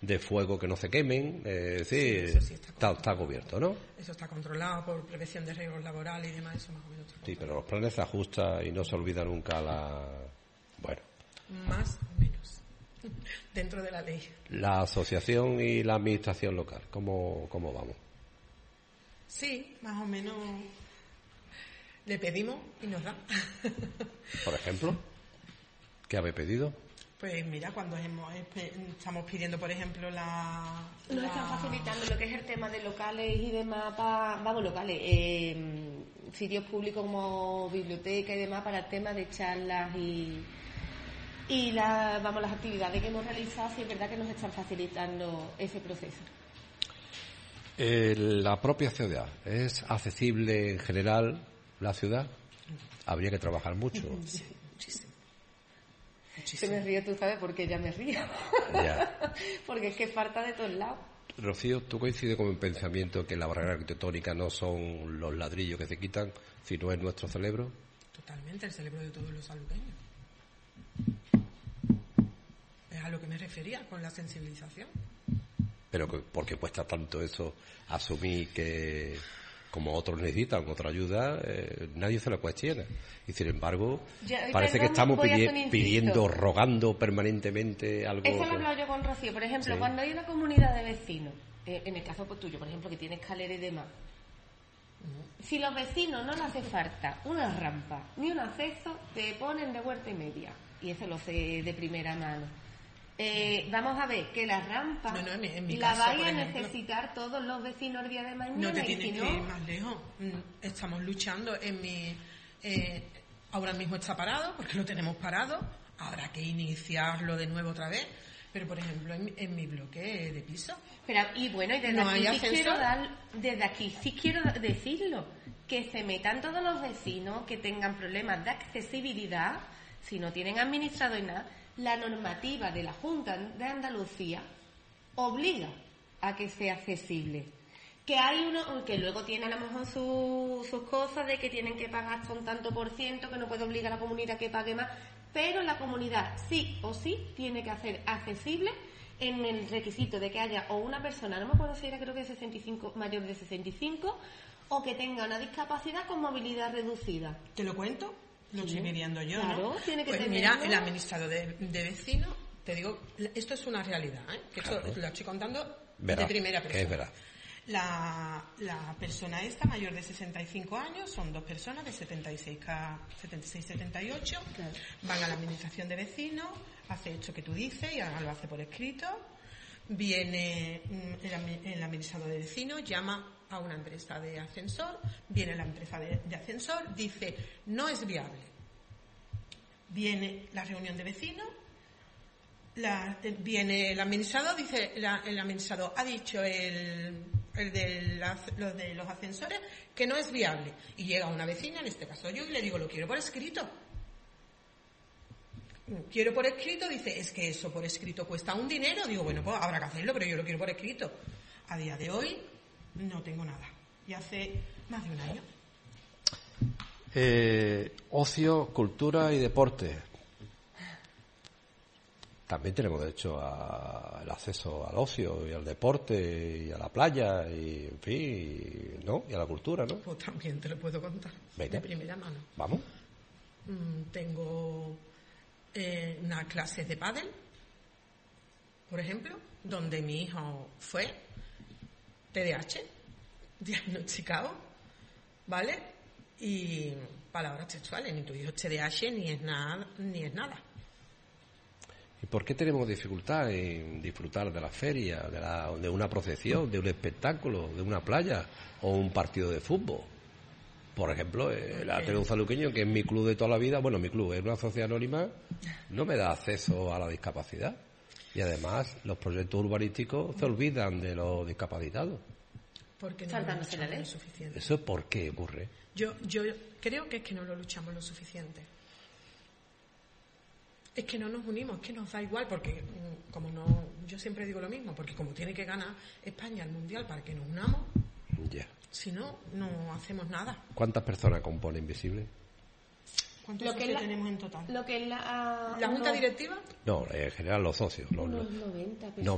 de fuego que no se quemen, sí, eso sí está cubierto, ¿no? Eso está controlado por prevención de riesgos laborales y demás, eso más o menos. Sí, pero los planes se ajustan y no se olvida nunca bueno. Más o menos, dentro de la ley. La asociación y la administración local, ¿cómo vamos? Sí, más o menos le pedimos y nos da. Por ejemplo, ¿qué habéis pedido? Pues mira, cuando estamos pidiendo, por ejemplo, Nos están facilitando lo que es el tema de locales y demás, sitios públicos como biblioteca y demás para el tema de charlas y las actividades que hemos realizado, sí es verdad que nos están facilitando ese proceso. La propia ciudad, ¿es accesible en general la ciudad? Habría que trabajar mucho. Sí, muchísimo. Se me ríe, tú sabes por qué ya me río. Ya. Porque es que falta de todos lados. Rocío, ¿tú coincides con el pensamiento que la barrera arquitectónica no son los ladrillos que se quitan, sino es nuestro cerebro? Totalmente, el cerebro de todos los saluqueños. Es a lo que me refería con la sensibilización. Pero ¿por qué cuesta tanto eso asumir que como otros necesitan otra ayuda? Nadie se lo cuestiona. Y sin embargo, parece que estamos pidiendo, rogando permanentemente algo. Eso lo he hablado yo con Rocío. Por ejemplo, sí. Cuando hay una comunidad de vecinos, en el caso tuyo, por ejemplo, que tiene escalera y demás, si los vecinos no les hace falta una rampa ni un acceso, te ponen de huerta y media. Y eso lo sé de primera mano. Vamos a ver que la rampa la vayan a necesitar todos los vecinos el día de mañana. No te tienes que ir más lejos. Estamos luchando ahora mismo está parado porque lo tenemos parado. Habrá que iniciarlo de nuevo otra vez. Pero por ejemplo en mi bloque de piso. Desde aquí sí quiero decirlo, que se metan todos los vecinos que tengan problemas de accesibilidad, si no tienen administrador y nada. La normativa de la Junta de Andalucía obliga a que sea accesible. Que hay uno que luego tiene a lo mejor sus cosas de que tienen que pagar con tanto por ciento, que no puede obligar a la comunidad que pague más, pero la comunidad sí o sí tiene que hacer accesible en el requisito de que haya o una persona, no me acuerdo si era, creo que 65, mayor de 65, o que tenga una discapacidad con movilidad reducida. ¿Te lo cuento? Lo estoy pidiendo yo, claro, ¿no? Tiene que pues tenerlo. Mira, el administrador de vecinos, te digo, esto es una realidad, que esto lo estoy contando de primera persona. Es verdad. La persona esta, mayor de 65 años, son dos personas de 76-78, claro. Van a la administración de vecinos, hace esto que tú dices y ahora lo hace por escrito, viene el administrador de vecinos, llama a una empresa de ascensor, viene la empresa de ascensor, dice no es viable, viene la reunión de vecinos, viene el administrador, dice el administrador ha dicho los de los ascensores que no es viable, y llega una vecina, en este caso yo, y le digo lo quiero por escrito. Quiero por escrito, dice, es que eso por escrito cuesta un dinero. Digo, bueno, pues habrá que hacerlo, pero yo lo quiero por escrito. A día de hoy no tengo nada. Y hace más de un año. Ocio, cultura y deporte. También tenemos derecho al acceso al ocio y al deporte y a la playa y, en fin, ¿no? Y a la cultura, ¿no? Pues también te lo puedo contar. Venga. De primera mano. Vamos. Tengo unas clases de pádel, por ejemplo, donde mi hijo fue TDAH, diagnosticado, ¿vale? Y palabras textuales, ni tu hijo es TDAH ni es nada. ¿Y por qué tenemos dificultad en disfrutar de la feria, de una procesión, de un espectáculo, de una playa o un partido de fútbol? Por ejemplo, el Ateneo Saluqueño, que es mi club de toda la vida, bueno, mi club es una sociedad anónima, no me da acceso a la discapacidad. Y además, los proyectos urbanísticos se olvidan de los discapacitados. Porque no lo luchamos lo suficiente. ¿Eso por qué ocurre? Yo creo que es que no lo luchamos lo suficiente. Es que no nos unimos, es que nos da igual, porque yo siempre digo lo mismo, porque como tiene que ganar España el Mundial para que nos unamos, si no, no hacemos nada. ¿Cuántas personas compone Invisible? ¿Cuántos socios tenemos en total? Lo que es ¿La junta directiva? No, en general los socios. Unos 90 personas.